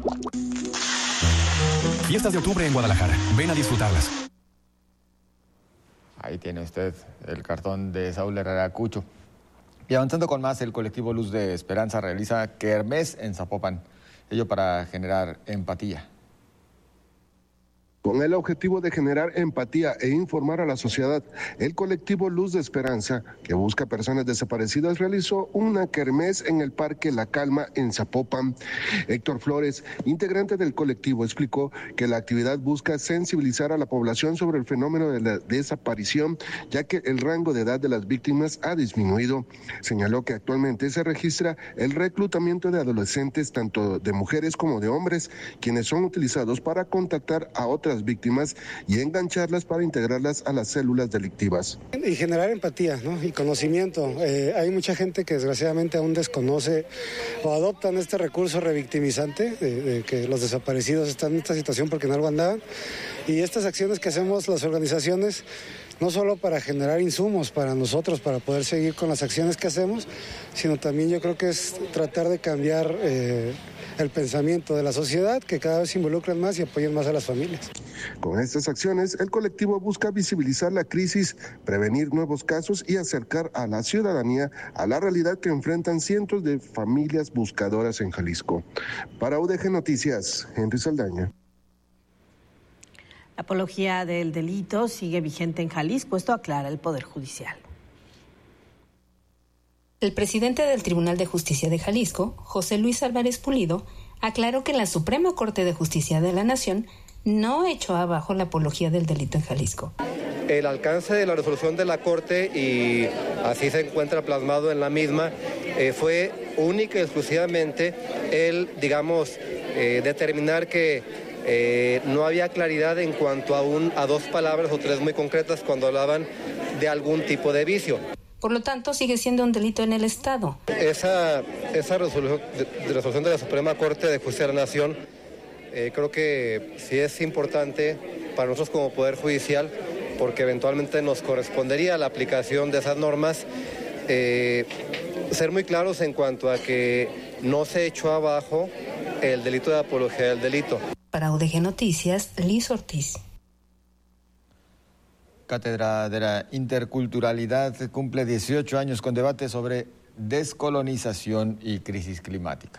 Fiestas de octubre en Guadalajara. Ven a disfrutarlas. Ahí tiene usted el cartón de Saúl Herrera Cucho. Y avanzando con más, el colectivo Luz de Esperanza realiza kermés en Zapopan, ello para generar empatía. Con el objetivo de generar empatía e informar a la sociedad, el colectivo Luz de Esperanza, que busca personas desaparecidas, realizó una kermés en el Parque La Calma en Zapopan. Héctor Flores, integrante del colectivo, explicó que la actividad busca sensibilizar a la población sobre el fenómeno de la desaparición, ya que el rango de edad de las víctimas ha disminuido. Señaló que actualmente se registra el reclutamiento de adolescentes, tanto de mujeres como de hombres, quienes son utilizados para contactar a otras víctimas y engancharlas para integrarlas a las células delictivas. Y generar empatía, ¿no? Y conocimiento. Hay mucha gente que desgraciadamente aún desconoce o adoptan este recurso revictimizante de que los desaparecidos están en esta situación porque en algo andaban. Y estas acciones que hacemos las organizaciones, no solo para generar insumos para nosotros, para poder seguir con las acciones que hacemos, sino también yo creo que es tratar de cambiar el pensamiento de la sociedad, que cada vez se involucren más y apoyen más a las familias. Con estas acciones, el colectivo busca visibilizar la crisis, prevenir nuevos casos y acercar a la ciudadanía a la realidad que enfrentan cientos de familias buscadoras en Jalisco. Para UDG Noticias, Henry Saldaña. La apología del delito sigue vigente en Jalisco, esto aclara el Poder Judicial. El presidente del Tribunal de Justicia de Jalisco, José Luis Álvarez Pulido, aclaró que la Suprema Corte de Justicia de la Nación no echó abajo la apología del delito en Jalisco. El alcance de la resolución de la Corte, y así se encuentra plasmado en la misma, fue única y exclusivamente el, determinar que no había claridad en cuanto a dos palabras o tres muy concretas cuando hablaban de algún tipo de vicio. Por lo tanto, sigue siendo un delito en el Estado. Esa resolución de la Suprema Corte de Justicia de la Nación, creo que sí es importante para nosotros como Poder Judicial, porque eventualmente nos correspondería la aplicación de esas normas, ser muy claros en cuanto a que no se echó abajo el delito de apología del delito. Para UDG Noticias, Liz Ortiz. Cátedra de la Interculturalidad cumple 18 años con debate sobre descolonización y crisis climática.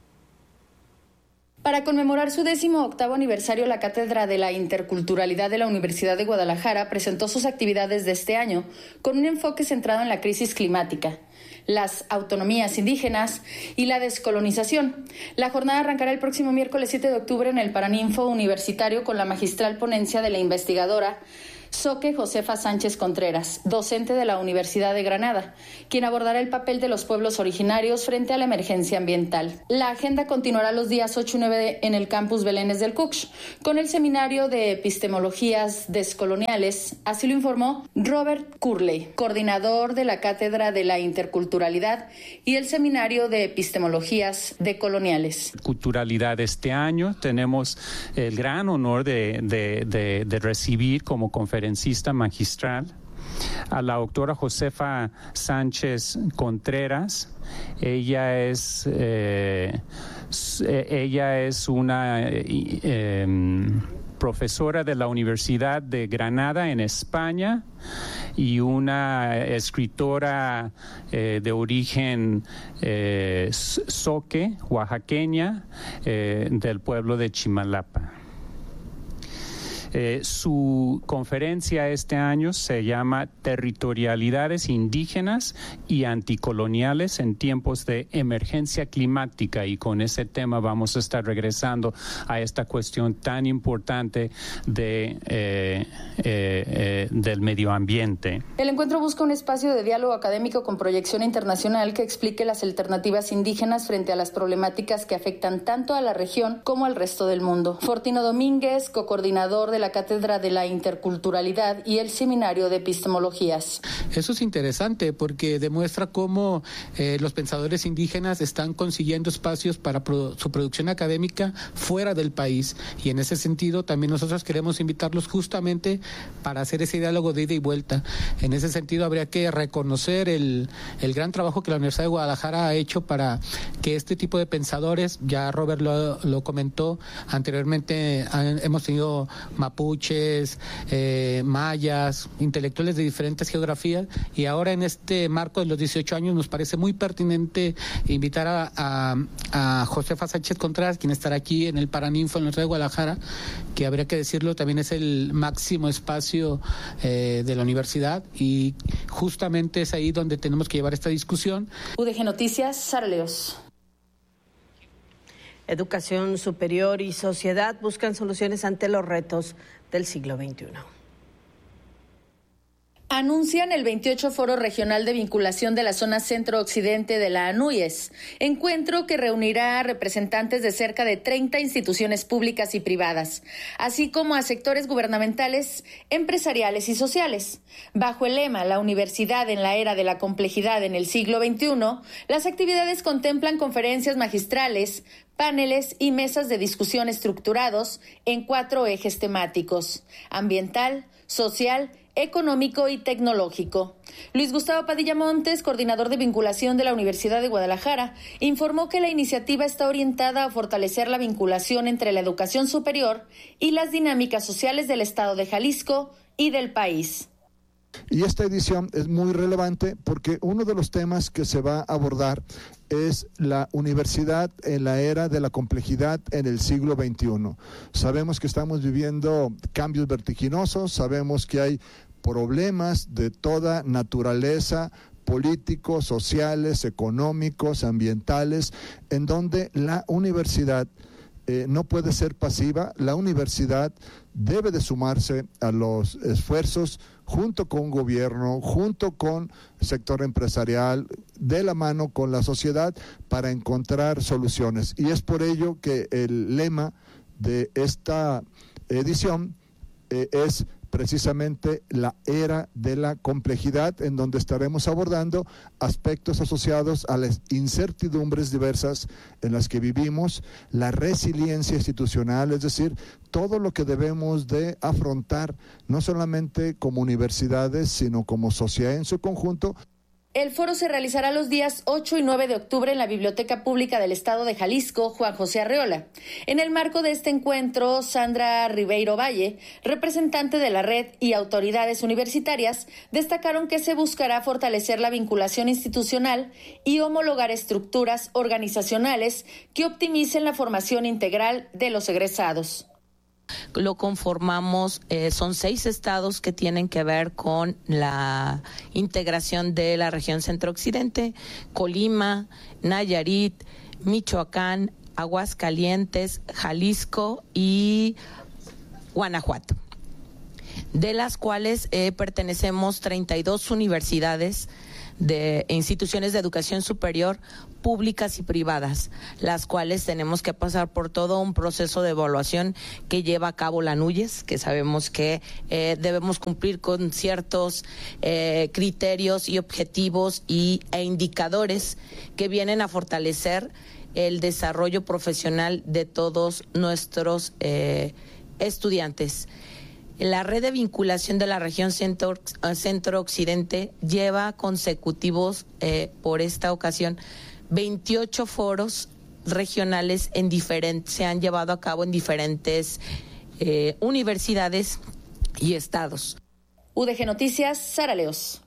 Para conmemorar su 18º aniversario, la Cátedra de la Interculturalidad de la Universidad de Guadalajara presentó sus actividades de este año con un enfoque centrado en la crisis climática, las autonomías indígenas y la descolonización. La jornada arrancará el próximo miércoles 7 de octubre en el Paraninfo Universitario con la magistral ponencia de la investigadora Zoque Josefa Sánchez Contreras, docente de la Universidad de Granada, quien abordará el papel de los pueblos originarios frente a la emergencia ambiental. La agenda continuará los días 8 y 9 en el campus Belénes del Cucs, con el seminario de epistemologías descoloniales, así lo informó Robert Curley, coordinador de la Cátedra de la Interculturalidad y el seminario de epistemologías decoloniales. Culturalidad este año tenemos el gran honor de recibir como conferencista magistral a la doctora Josefa Sánchez Contreras. Ella es una profesora de la Universidad de Granada en España y una escritora de origen zoque, oaxaqueña, del pueblo de Chimalapa. Su conferencia este año se llama Territorialidades indígenas y anticoloniales en tiempos de emergencia climática, y con ese tema vamos a estar regresando a esta cuestión tan importante del medio ambiente. El encuentro busca un espacio de diálogo académico con proyección internacional que explique las alternativas indígenas frente a las problemáticas que afectan tanto a la región como al resto del mundo. Fortino Domínguez, cocoordinador de la la Cátedra de la Interculturalidad y el Seminario de Epistemologías. Eso es interesante porque demuestra cómo los pensadores indígenas están consiguiendo espacios para su producción académica fuera del país, y en ese sentido también nosotros queremos invitarlos justamente para hacer ese diálogo de ida y vuelta. En ese sentido habría que reconocer el gran trabajo que la Universidad de Guadalajara ha hecho para que este tipo de pensadores, ya Robert lo comentó anteriormente, hemos tenido mapuches, mayas, intelectuales de diferentes geografías, y ahora en este marco de los 18 años nos parece muy pertinente invitar a Josefa Sánchez Contreras, quien estará aquí en el Paraninfo en la Universidad de Guadalajara, que habría que decirlo, también es el máximo espacio de la universidad, y justamente es ahí donde tenemos que llevar esta discusión. UDG Noticias, Sara Leos. Educación superior y sociedad buscan soluciones ante los retos del siglo XXI. Anuncian el 28 Foro Regional de Vinculación de la Zona Centro-Occidente de la ANUYES, encuentro que reunirá a representantes de cerca de 30 instituciones públicas y privadas, así como a sectores gubernamentales, empresariales y sociales. Bajo el lema La Universidad en la Era de la Complejidad en el siglo XXI, las actividades contemplan conferencias magistrales, paneles y mesas de discusión estructurados en 4 ejes temáticos: ambiental, social, económico y tecnológico. Luis Gustavo Padilla Montes, coordinador de vinculación de la Universidad de Guadalajara, informó que la iniciativa está orientada a fortalecer la vinculación entre la educación superior y las dinámicas sociales del estado de Jalisco y del país. Y esta edición es muy relevante porque uno de los temas que se va a abordar es la universidad en la era de la complejidad en el siglo XXI. Sabemos que estamos viviendo cambios vertiginosos, sabemos que hay problemas de toda naturaleza, políticos, sociales, económicos, ambientales, en donde la universidad no puede ser pasiva. La universidad debe de sumarse a los esfuerzos junto con gobierno, junto con sector empresarial, de la mano con la sociedad para encontrar soluciones. Y es por ello que el lema de esta edición es precisamente la era de la complejidad, en donde estaremos abordando aspectos asociados a las incertidumbres diversas en las que vivimos, la resiliencia institucional, es decir, todo lo que debemos de afrontar, no solamente como universidades, sino como sociedad en su conjunto. El foro se realizará los días 8 y 9 de octubre en la Biblioteca Pública del Estado de Jalisco, Juan José Arreola. En el marco de este encuentro, Sandra Ribeiro Valle, representante de la red, y autoridades universitarias destacaron que se buscará fortalecer la vinculación institucional y homologar estructuras organizacionales que optimicen la formación integral de los egresados. Lo conformamos, son 6 estados que tienen que ver con la integración de la región centro-occidente: Colima, Nayarit, Michoacán, Aguascalientes, Jalisco y Guanajuato, de las cuales pertenecemos 32 universidades de instituciones de educación superior públicas y privadas, las cuales tenemos que pasar por todo un proceso de evaluación que lleva a cabo la ANUYES, que sabemos que debemos cumplir con ciertos criterios y objetivos e indicadores que vienen a fortalecer el desarrollo profesional de todos nuestros estudiantes. La red de vinculación de la región centro-occidente lleva consecutivos, por esta ocasión, 28 foros regionales se han llevado a cabo en diferentes universidades y estados. UDG Noticias, Sara Leos.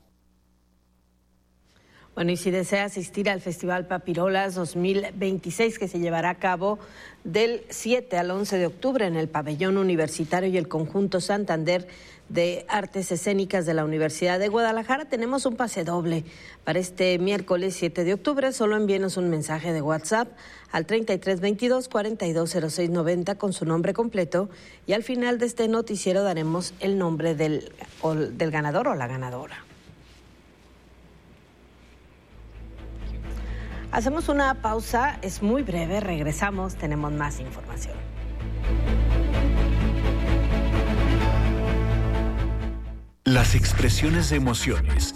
Bueno, y si desea asistir al Festival Papirolas 2026, que se llevará a cabo del 7 al 11 de octubre en el Pabellón Universitario y el Conjunto Santander de Artes Escénicas de la Universidad de Guadalajara, tenemos un pase doble para este miércoles 7 de octubre. Solo envíenos un mensaje de WhatsApp al 3322-420690 con su nombre completo, y al final de este noticiero daremos el nombre del ganador o la ganadora. Hacemos una pausa, es muy breve, regresamos, tenemos más información. Las expresiones de emociones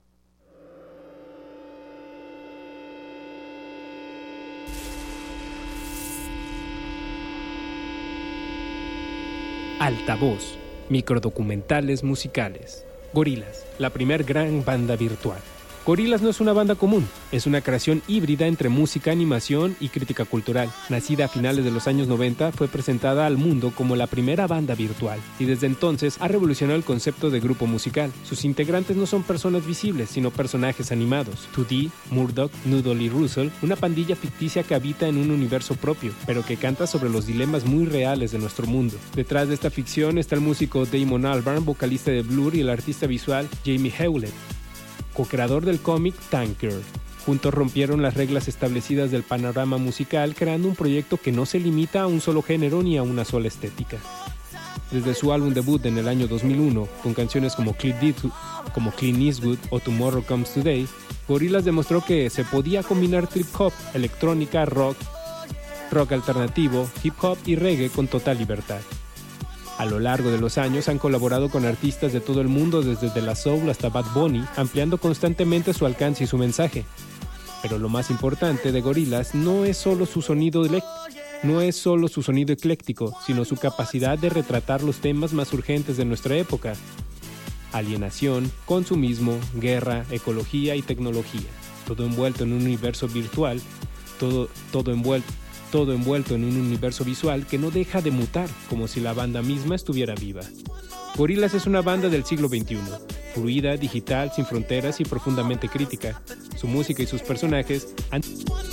Altavoz, microdocumentales musicales. Gorillaz, la primer gran banda virtual. Gorillaz no es una banda común, es una creación híbrida entre música, animación y crítica cultural. Nacida a finales de los años 90, fue presentada al mundo como la primera banda virtual y desde entonces ha revolucionado el concepto de grupo musical. Sus integrantes no son personas visibles, sino personajes animados. 2D, Murdoch, Noodle y Russell, una pandilla ficticia que habita en un universo propio, pero que canta sobre los dilemas muy reales de nuestro mundo. Detrás de esta ficción está el músico Damon Albarn, vocalista de Blur, y el artista visual Jamie Hewlett, co-creador del cómic Tanker. Juntos rompieron las reglas establecidas del panorama musical, creando un proyecto que no se limita a un solo género ni a una sola estética. Desde su álbum debut en el año 2001, con canciones como Clint Eastwood o Tomorrow Comes Today, Gorillaz demostró que se podía combinar trip hop, electrónica, rock alternativo, hip hop y reggae con total libertad. A lo largo de los años han colaborado con artistas de todo el mundo, desde De La Soul hasta Bad Bunny, ampliando constantemente su alcance y su mensaje. Pero lo más importante de Gorillaz no es solo su sonido ecléctico, sino su capacidad de retratar los temas más urgentes de nuestra época: alienación, consumismo, guerra, ecología y tecnología. Todo envuelto en un universo virtual, todo envuelto en un universo visual que no deja de mutar, como si la banda misma estuviera viva. Gorillaz es una banda del siglo XXI, fluida, digital, sin fronteras y profundamente crítica. Su música y sus personajes han